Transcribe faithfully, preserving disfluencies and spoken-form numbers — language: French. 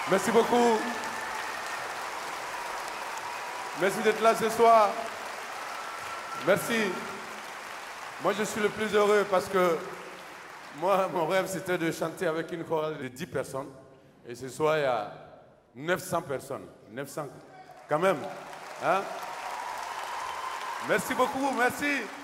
Merci beaucoup. Merci d'être là ce soir. Merci. Moi, je suis le plus heureux parce que moi, mon rêve, c'était de chanter avec une chorale de dix personnes. Et ce soir, il y a neuf cents personnes. neuf cents, quand même. Hein? Merci beaucoup, merci.